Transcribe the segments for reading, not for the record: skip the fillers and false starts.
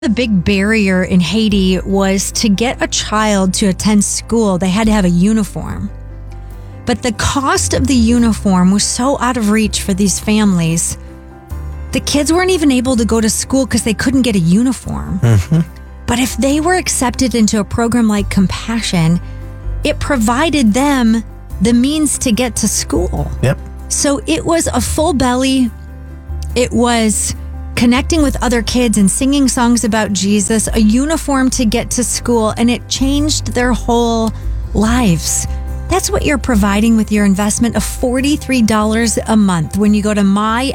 The big barrier in Haiti was to get a child to attend school, they had to have a uniform. But the cost of the uniform was so out of reach for these families. The kids weren't even able to go to school because they couldn't get a uniform. But if they were accepted into a program like Compassion, it provided them the means to get to school. Yep. So it was a full belly. It was connecting with other kids and singing songs about Jesus, a uniform to get to school, and it changed their whole lives. That's what you're providing with your investment of $43 a month when you go to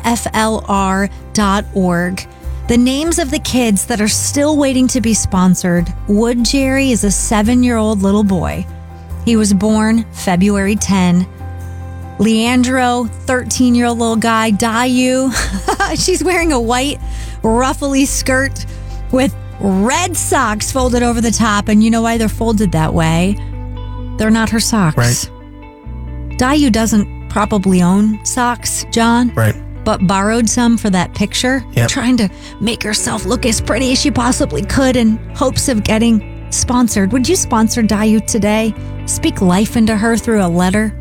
myflr.org. The names of the kids that are still waiting to be sponsored. Wood Jerry is a 7-year-old little boy. He was born February 10. Leandro, 13-year-old little guy. Dayu, she's wearing a white ruffly skirt with red socks folded over the top. And you know why they're folded that way? They're not her socks. Right. Dayu doesn't probably own socks, John. Right. But borrowed some for that picture. Yep. Trying to make herself look as pretty as she possibly could in hopes of getting sponsored. Would you sponsor Dayu today? Speak life into her through a letter.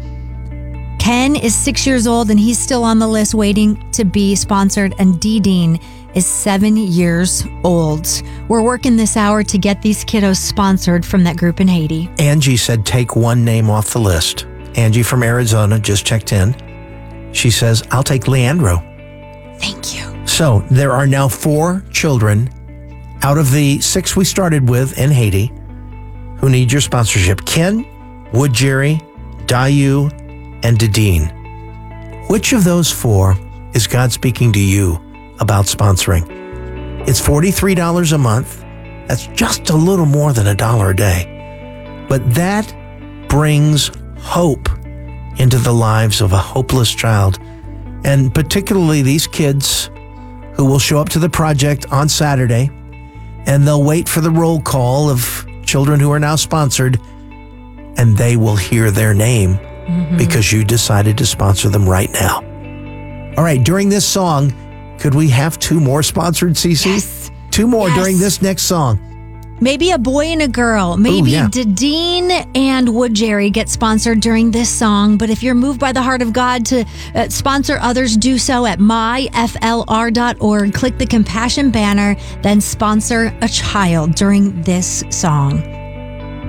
Ken is 6 years old and he's still on the list waiting to be sponsored. And Dean is 7 years old. We're working this hour to get these kiddos sponsored from that group in Haiti. Angie said take one name off the list. Angie from Arizona just checked in. She says, I'll take Leandro. Thank you. So there are now 4 children out of the 6 we started with in Haiti who need your sponsorship. Ken, Wood Jerry, Dayu, and Dean. Which of those 4 is God speaking to you about sponsoring? It's $43 a month. That's just a little more than $1 a day. But that brings hope into the lives of a hopeless child. And particularly these kids who will show up to the project on Saturday and they'll wait for the roll call of children who are now sponsored, and they will hear their name because you decided to sponsor them right now. All right, during this song, could we have 2 more sponsored, Cece? Yes. 2 more Yes. during this next song. Maybe a boy and a girl. Maybe yeah. Dean and Wood Jerry get sponsored during this song. But if you're moved by the heart of God to sponsor others, do so at myflr.org. Click the Compassion banner, then sponsor a child during this song.